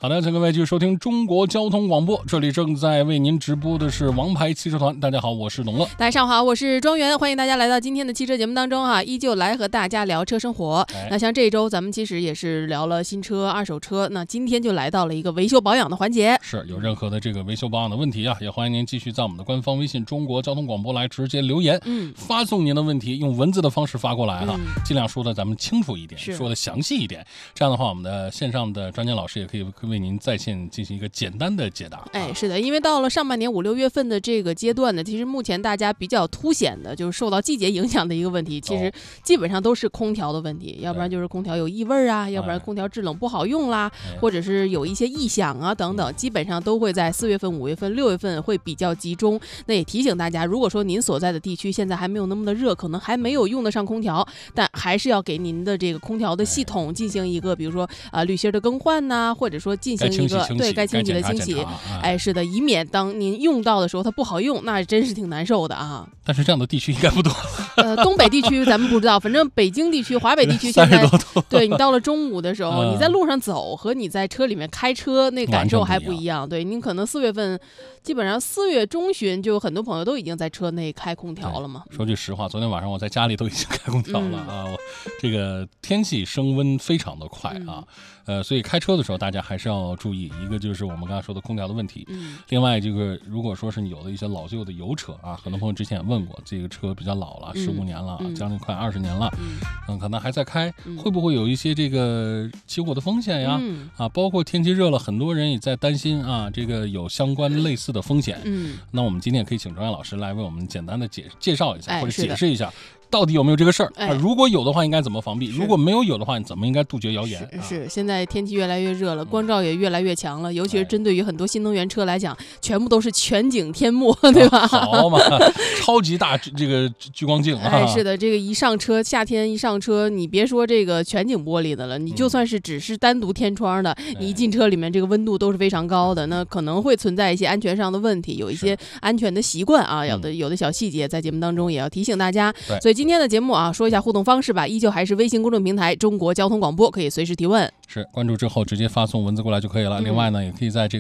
好的，请各位继续收听中国交通广播，这里正在为您直播的是王牌汽车团。大家好，我是董乐。 大家上午好，我是庄园，欢迎大家来到今天的汽车节目当中依旧来和大家聊车生活。那像这一周咱们其实也是聊了新车、二手车，那今天就来到了一个维修保养的环节。 是有任何的这个维修保养的问题也欢迎您继续在我们的官方微信中国交通广播来直接留言，发送您的问题，用文字的方式发过来尽量说的咱们清楚一点，说的详细一点。这样的话，我们的线上的专家老师也可以为您在线进行一个简单的解答。 是的，因为到了上半年5、6月份的这个阶段呢，其实目前大家比较凸显的就是受到季节影响的一个问题，其实基本上都是空调的问题，要不然就是空调有异味要不然空调制冷不好用啦，或者是有一些异响等等，基本上都会在4月份、5月份、6月份会比较集中。那也提醒大家，如果说您所在的地区现在还没有那么的热，可能还没有用得上空调，但还是要给您的这个空调的系统进行一个，比如说滤芯的更换或者说进行一个该清洗的清洗。是的，以免当您用到的时候它不好用，那真是挺难受的啊。 但是这样的地区应该不多。 东北地区咱们不知道，反正北京地区、华北地区现在对你到了中午的时候，你在路上走和你在车里面开车那感受还不一样。对，您可能4月份，基本上4月中旬就很多朋友都已经在车内开空调了嘛。 说句实话，昨天晚上我在家里都已经开空调了我这个天气升温非常的快所以开车的时候大家还是要注意，一个就是我们刚才说的空调的问题，另外这个如果说是你有的一些老旧的油车很多朋友之前也问过，这个车比较老了，15年了，将近快20年了，可能还在开，会不会有一些这个起火的风险呀？包括天气热了，很多人也在担心这个有相关类似的风险。那我们今天也可以请专业老师来为我们简单的介绍一下，或者解释一下。到底有没有这个事儿如果有的话，应该怎么防避？如果没有的话，你怎么应该杜绝谣言？ 是，现在天气越来越热了，光照也越来越强了，尤其是针对于很多新能源车来讲，全部都是全景天幕，对吧？ 好嘛，超级大这个聚光镜是的，这个一上车，夏天一上车，你别说这个全景玻璃的了，你就算是只是单独天窗的，你一进车里面这个温度都是非常高的，那可能会存在一些安全上的问题，有一些安全的习惯有的小细节在节目当中也要提醒大家。所以今天的节目说一下互动方式吧，依旧还是微信公众平台中国交通广播，可以随时提问， 是关注之后直接发送文字过来就可以了。另外呢，也可以在这个